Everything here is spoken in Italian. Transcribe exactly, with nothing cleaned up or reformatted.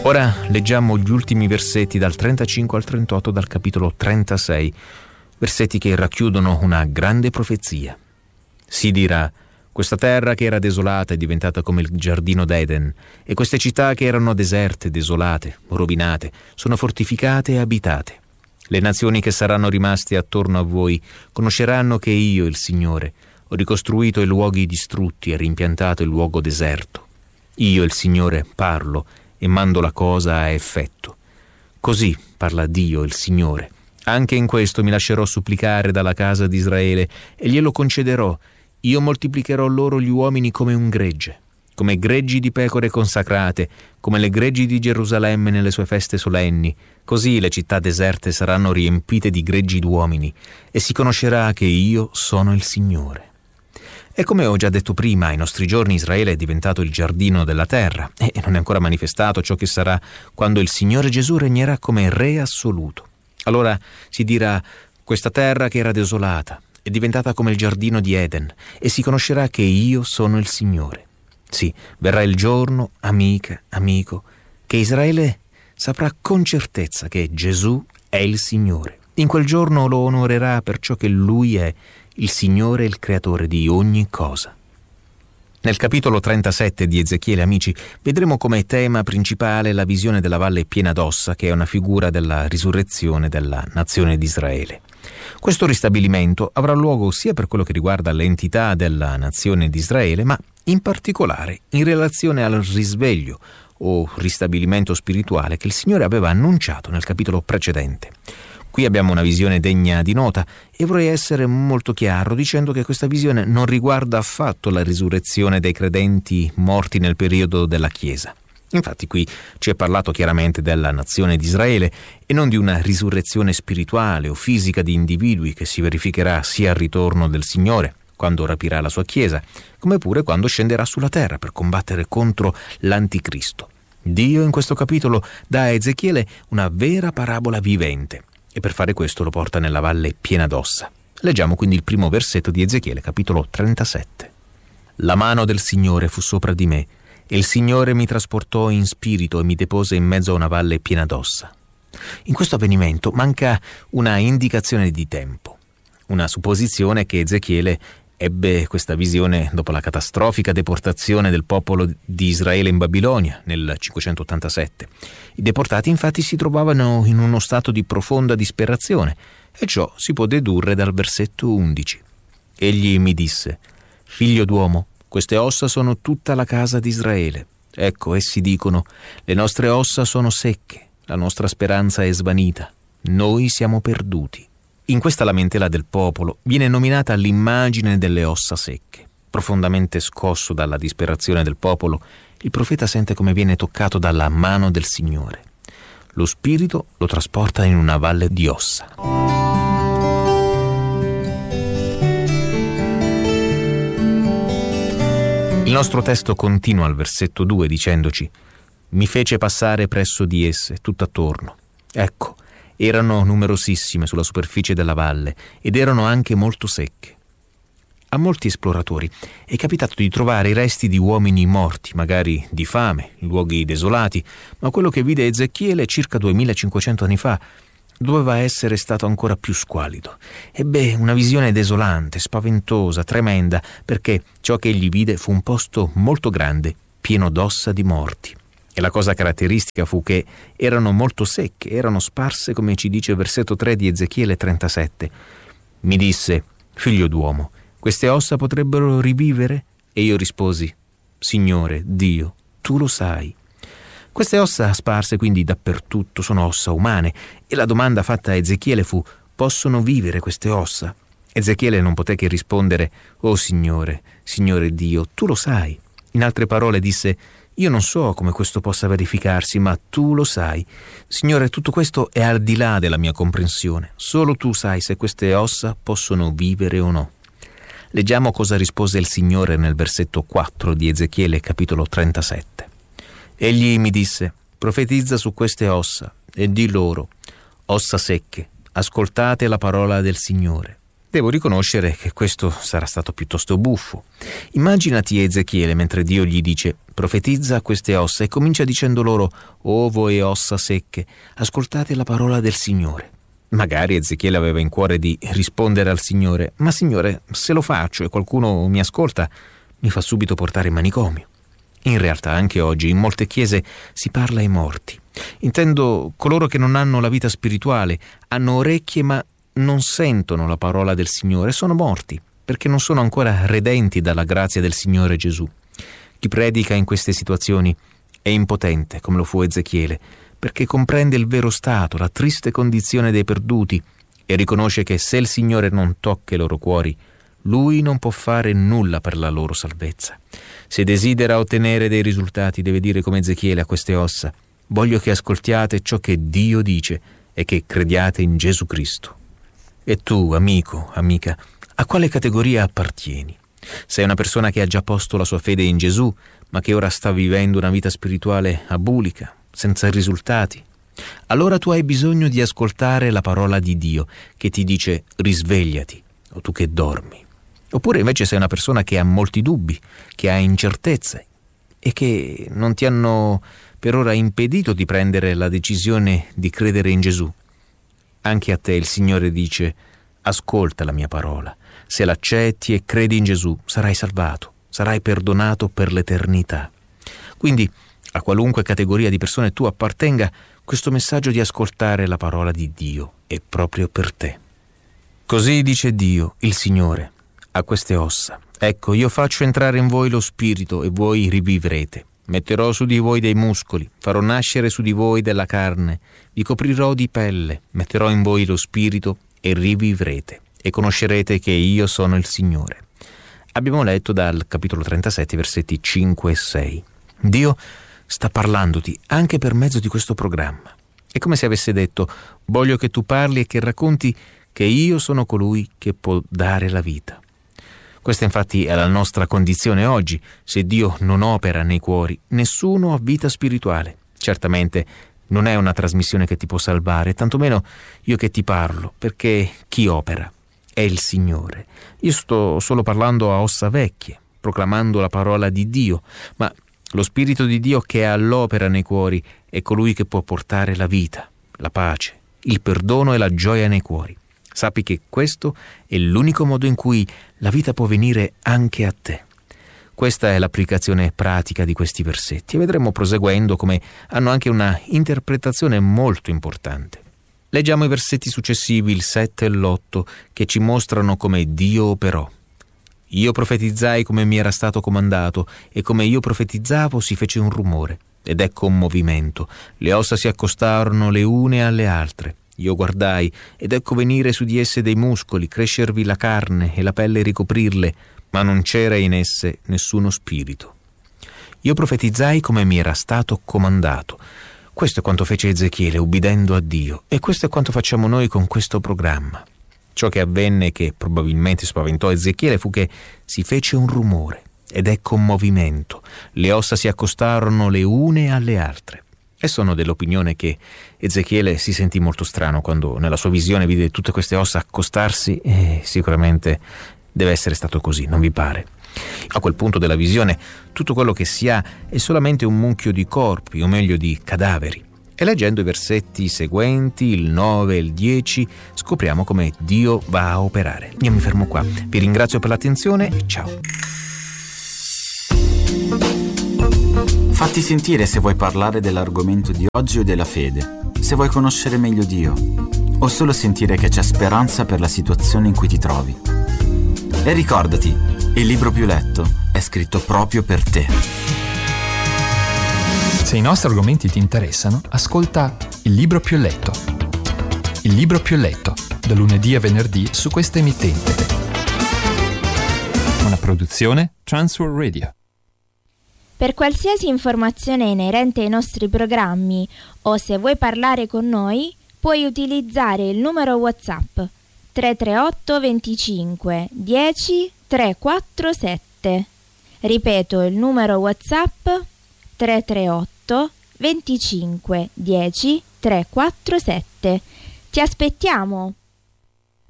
Ora leggiamo gli ultimi versetti dal trentacinque al trentotto dal capitolo trentasei, versetti che racchiudono una grande profezia. Si dirà: questa terra che era desolata è diventata come il giardino d'Eden, e queste città che erano deserte, desolate, rovinate, sono fortificate e abitate. Le nazioni che saranno rimaste attorno a voi conosceranno che io, il Signore, ho ricostruito i luoghi distrutti e rimpiantato il luogo deserto. Io, il Signore, parlo e mando la cosa a effetto. Così parla Dio, il Signore. Anche in questo mi lascerò supplicare dalla casa di Israele e glielo concederò. Io moltiplicherò loro gli uomini come un gregge, come greggi di pecore consacrate, come le greggi di Gerusalemme nelle sue feste solenni. Così le città deserte saranno riempite di greggi d'uomini, e si conoscerà che io sono il Signore. E come ho già detto prima, ai nostri giorni Israele è diventato il giardino della terra, e non è ancora manifestato ciò che sarà quando il Signore Gesù regnerà come Re assoluto. Allora si dirà: questa terra che era desolata è diventata come il giardino di Eden, e si conoscerà che io sono il Signore. Sì, verrà il giorno, amica, amico, che Israele saprà con certezza che Gesù è il Signore. In quel giorno lo onorerà per ciò che Lui è, il Signore e il Creatore di ogni cosa. Nel capitolo trentasette di Ezechiele, amici, vedremo come tema principale la visione della valle piena d'ossa, che è una figura della risurrezione della nazione di Israele. Questo ristabilimento avrà luogo sia per quello che riguarda l'entità della nazione di Israele, ma in particolare in relazione al risveglio o ristabilimento spirituale che il Signore aveva annunciato nel capitolo precedente. Qui abbiamo una visione degna di nota, e vorrei essere molto chiaro dicendo che questa visione non riguarda affatto la risurrezione dei credenti morti nel periodo della Chiesa. Infatti qui ci è parlato chiaramente della nazione di Israele e non di una risurrezione spirituale o fisica di individui che si verificherà sia al ritorno del Signore, quando rapirà la sua Chiesa, come pure quando scenderà sulla terra per combattere contro l'Anticristo. Dio in questo capitolo dà a Ezechiele una vera parabola vivente, e per fare questo lo porta nella valle piena d'ossa. Leggiamo quindi il primo versetto di Ezechiele, capitolo trentasette. La mano del Signore fu sopra di me, e il Signore mi trasportò in spirito e mi depose in mezzo a una valle piena d'ossa. In questo avvenimento manca una indicazione di tempo, una supposizione che Ezechiele ebbe questa visione dopo la catastrofica deportazione del popolo di Israele in Babilonia nel cinquecentottantasette. I deportati infatti si trovavano in uno stato di profonda disperazione, e ciò si può dedurre dal versetto undici. Egli mi disse: figlio d'uomo, queste ossa sono tutta la casa di Israele. Ecco, essi dicono: le nostre ossa sono secche, la nostra speranza è svanita, noi siamo perduti. In questa lamentela del popolo viene nominata l'immagine delle ossa secche. Profondamente scosso dalla disperazione del popolo, il profeta sente come viene toccato dalla mano del Signore. Lo Spirito lo trasporta in una valle di ossa. Il nostro testo continua al versetto due dicendoci: mi fece passare presso di esse tutt'attorno. Ecco, erano numerosissime sulla superficie della valle ed erano anche molto secche. A molti esploratori è capitato di trovare i resti di uomini morti, magari di fame, in luoghi desolati, ma quello che vide Ezechiele circa duemilacinquecento anni fa doveva essere stato ancora più squallido. Ebbe una visione desolante, spaventosa, tremenda, perché ciò che egli vide fu un posto molto grande, pieno d'ossa di morti. E la cosa caratteristica fu che erano molto secche, erano sparse, come ci dice il versetto tre di Ezechiele trentasette. Mi disse: figlio d'uomo, queste ossa potrebbero rivivere? E io risposi: Signore, Dio, tu lo sai. Queste ossa sparse quindi dappertutto sono ossa umane, e la domanda fatta a Ezechiele fu: possono vivere queste ossa? Ezechiele non poté che rispondere: oh Signore, Signore Dio, tu lo sai. In altre parole disse: io non so come questo possa verificarsi, ma tu lo sai. Signore, tutto questo è al di là della mia comprensione. Solo tu sai se queste ossa possono vivere o no. Leggiamo cosa rispose il Signore nel versetto quattro di Ezechiele, capitolo trentasette. Egli mi disse: profetizza su queste ossa e di loro: ossa secche, ascoltate la parola del Signore. Devo riconoscere che questo sarà stato piuttosto buffo. Immaginati Ezechiele mentre Dio gli dice: profetizza a queste ossa, e comincia dicendo loro: o voi ossa secche, ascoltate la parola del Signore. Magari Ezechiele aveva in cuore di rispondere al Signore: ma Signore, se lo faccio e qualcuno mi ascolta, mi fa subito portare in manicomio. In realtà anche oggi in molte chiese si parla ai morti. Intendo coloro che non hanno la vita spirituale, hanno orecchie ma non sentono la parola del Signore, sono morti perché non sono ancora redenti dalla grazia del Signore Gesù. Chi predica in queste situazioni è impotente, come lo fu Ezechiele, perché comprende il vero stato, la triste condizione dei perduti, e riconosce che se il Signore non tocca i loro cuori, Lui non può fare nulla per la loro salvezza. Se desidera ottenere dei risultati, deve dire come Ezechiele a queste ossa: voglio che ascoltiate ciò che Dio dice e che crediate in Gesù Cristo. E tu, amico, amica, a quale categoria appartieni? Sei una persona che ha già posto la sua fede in Gesù, ma che ora sta vivendo una vita spirituale abulica, senza risultati? Allora tu hai bisogno di ascoltare la parola di Dio, che ti dice: risvegliati, o tu che dormi. Oppure invece sei una persona che ha molti dubbi, che ha incertezze e che non ti hanno per ora impedito di prendere la decisione di credere in Gesù. Anche a te il Signore dice: ascolta la mia parola. Se l'accetti e credi in Gesù, sarai salvato, sarai perdonato per l'eternità. Quindi, a qualunque categoria di persone tu appartenga, questo messaggio di ascoltare la parola di Dio è proprio per te. Così dice Dio, il Signore, a queste ossa: ecco, io faccio entrare in voi lo spirito e voi rivivrete. Metterò su di voi dei muscoli, farò nascere su di voi della carne, vi coprirò di pelle, metterò in voi lo spirito e rivivrete, e conoscerete che io sono il Signore. Abbiamo letto dal capitolo trentasette, versetti cinque e sei. Dio sta parlandoti anche per mezzo di questo programma. È come se avesse detto: voglio che tu parli e che racconti che io sono colui che può dare la vita. Questa infatti è la nostra condizione oggi. Se Dio non opera nei cuori, nessuno ha vita spirituale. Certamente non è una trasmissione che ti può salvare, tantomeno io che ti parlo, perché chi opera è il Signore. Io sto solo parlando a ossa vecchie, proclamando la parola di Dio, ma lo Spirito di Dio che è all'opera nei cuori è colui che può portare la vita, la pace, il perdono e la gioia nei cuori. Sappi che questo è l'unico modo in cui la vita può venire anche a te. Questa è l'applicazione pratica di questi versetti e vedremo proseguendo come hanno anche una interpretazione molto importante. Leggiamo i versetti successivi, il sette e l'otto, che ci mostrano come Dio operò. Io profetizzai come mi era stato comandato, e come io profetizzavo si fece un rumore, ed ecco un movimento. Le ossa si accostarono le une alle altre. Io guardai, ed ecco venire su di esse dei muscoli, crescervi la carne e la pelle ricoprirle, ma non c'era in esse nessuno spirito. Io profetizzai come mi era stato comandato. Questo è quanto fece Ezechiele ubbidendo a Dio, e questo è quanto facciamo noi con questo programma. Ciò che avvenne e che probabilmente spaventò Ezechiele fu che si fece un rumore, ed ecco un movimento. Le ossa si accostarono le une alle altre. E sono dell'opinione che Ezechiele si sentì molto strano quando nella sua visione vide tutte queste ossa accostarsi, e sicuramente deve essere stato così, non vi pare? A quel punto della visione tutto quello che si ha è solamente un mucchio di corpi, o meglio di cadaveri. E leggendo i versetti seguenti, il nove e il dieci, scopriamo come Dio va a operare. Io mi fermo qua. Vi ringrazio per l'attenzione e ciao. Fatti sentire se vuoi parlare dell'argomento di oggi o della fede, se vuoi conoscere meglio Dio, o solo sentire che c'è speranza per la situazione in cui ti trovi. E ricordati, il libro più letto è scritto proprio per te. Se i nostri argomenti ti interessano, ascolta Il libro più letto. Il libro più letto, da lunedì a venerdì su questa emittente. Una produzione Transworld Radio. Per qualsiasi informazione inerente ai nostri programmi o se vuoi parlare con noi, puoi utilizzare il numero WhatsApp tre tre otto venticinque dieci trecentoquarantasette. Ripeto il numero WhatsApp tre tre otto venticinque dieci trecentoquarantasette. Ti aspettiamo!